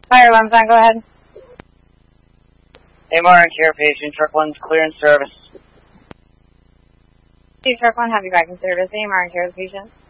Fire 1, go ahead. AMR and care patient, truck 1's clear in service. Truck 1, have you back in service. AMR and care the patient.